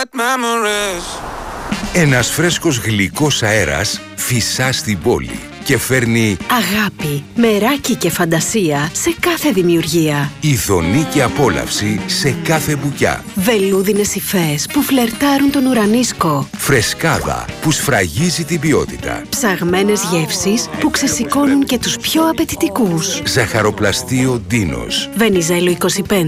Ένας φρέσκος γλυκός αέρας φυσά στην πόλη και φέρνει αγάπη, μεράκι και φαντασία σε κάθε δημιουργία. ειδονή και απόλαυση σε κάθε μπουκιά. Βελούδινες υφές που φλερτάρουν τον ουρανίσκο. Φρεσκάδα που σφραγίζει την ποιότητα. Ψαγμένες γεύσεις που ξεσηκώνουν και τους πιο απαιτητικούς. Ζαχαροπλαστείο Ντίνος. Βενιζέλο 25.